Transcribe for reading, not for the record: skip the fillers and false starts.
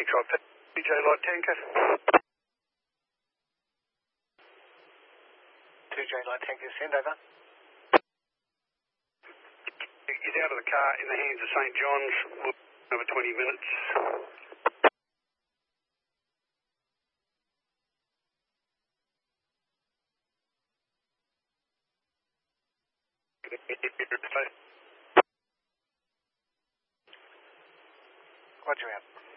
DJ Light Tanker. 2J Light Tanker, send over. He's out of the car in the hands of St John's. Over 20 minutes. Roger out.